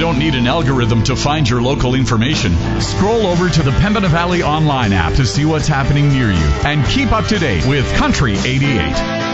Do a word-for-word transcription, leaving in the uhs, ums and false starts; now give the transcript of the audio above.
don't need an algorithm to find your local information. Scroll over to the Pembina Valley Online app to see what's happening near you and keep up to date with Country eighty-eight.